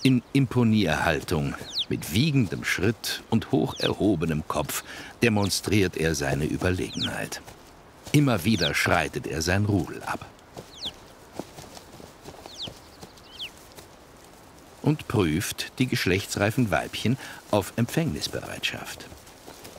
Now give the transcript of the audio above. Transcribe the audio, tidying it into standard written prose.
In Imponierhaltung, mit wiegendem Schritt und hoch erhobenem Kopf demonstriert er seine Überlegenheit. Immer wieder schreitet er sein Rudel ab. Und prüft die geschlechtsreifen Weibchen auf Empfängnisbereitschaft.